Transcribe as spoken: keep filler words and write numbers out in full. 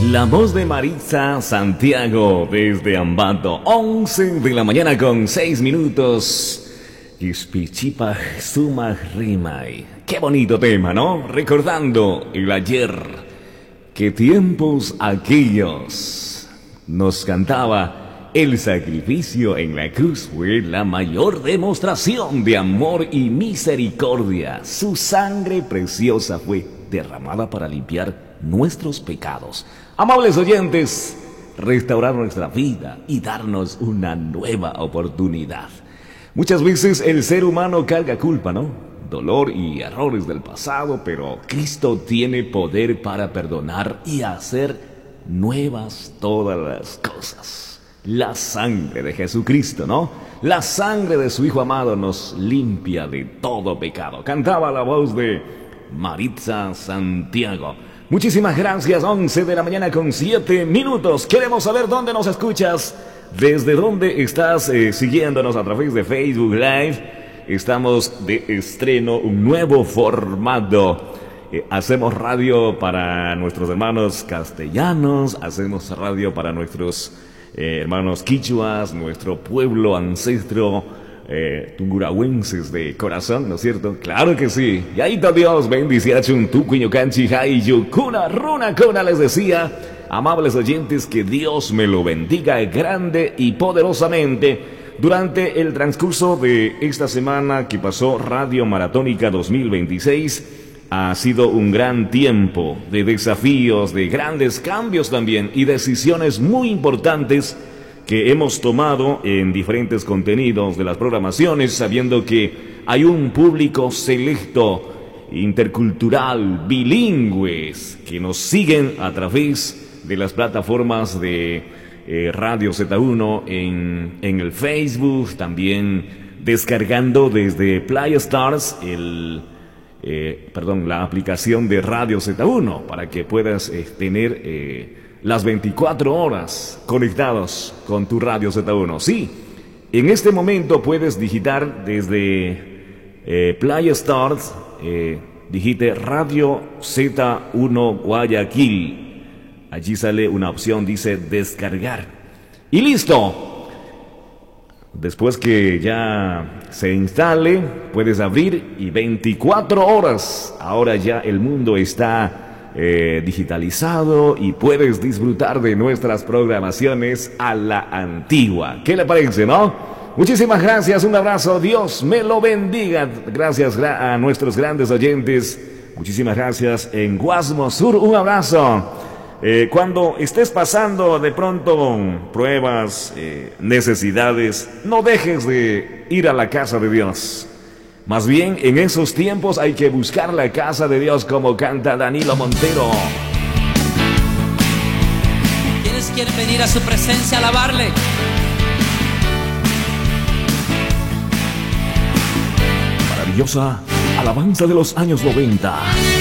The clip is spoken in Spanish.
La voz de Maritza Santiago desde Ambato, once de la mañana con seis minutos. Ispichipa suma rimay. Qué bonito tema, ¿no? Recordando el ayer. Qué tiempos aquellos. Nos cantaba: el sacrificio en la cruz fue la mayor demostración de amor y misericordia. Su sangre preciosa fue derramada para limpiar nuestros pecados. Amables oyentes, restaurar nuestra vida y darnos una nueva oportunidad. Muchas veces el ser humano carga culpa, ¿no? Dolor y errores del pasado, pero Cristo tiene poder para perdonar y hacer nuevas todas las cosas. La sangre de Jesucristo, ¿no? La sangre de su Hijo amado nos limpia de todo pecado. Cantaba la voz de Maritza Santiago. Muchísimas gracias, once de la mañana con siete minutos. Queremos saber dónde nos escuchas, desde dónde estás eh, siguiéndonos a través de Facebook Live. Estamos de estreno, un nuevo formato. Eh, hacemos radio para nuestros hermanos castellanos, hacemos radio para nuestros eh, hermanos quichuas, nuestro pueblo ancestro, Eh, tungurahuenses de corazón, ¿no es cierto? Claro que sí. Y ahí está Dios, bendice un tucuño canchi jai yucuna runa cona. Les decía, amables oyentes, que Dios me lo bendiga grande y poderosamente durante el transcurso de esta semana que pasó Radio Maratónica dos mil veintiséis. Ha sido un gran tiempo de desafíos, de grandes cambios también y decisiones muy importantes que hemos tomado en diferentes contenidos de las programaciones, sabiendo que hay un público selecto, intercultural, bilingües, que nos siguen a través de las plataformas de eh, Radio Z uno en, en el Facebook, también descargando desde Play Stars el, eh, perdón, la aplicación de Radio Z uno para que puedas eh, tener Eh, las veinticuatro horas conectados con tu Radio Z uno. Sí, en este momento puedes digitar desde eh, Play Stars, eh, digite Radio Z uno Guayaquil. Allí sale una opción, dice descargar. Y listo. Después que ya se instale, puedes abrir y veinticuatro horas. Ahora ya el mundo está Eh, digitalizado y puedes disfrutar de nuestras programaciones a la antigua. ¿Qué le parece, no? Muchísimas gracias, un abrazo, Dios me lo bendiga. Gracias a nuestros grandes oyentes. Muchísimas gracias en Guasmo Sur, un abrazo. Eh, cuando estés pasando de pronto pruebas, eh, necesidades, no dejes de ir a la casa de Dios. Más bien, en esos tiempos hay que buscar la casa de Dios, como canta Danilo Montero. ¿Quiénes quieren venir a su presencia a alabarle? Maravillosa alabanza de los años noventa.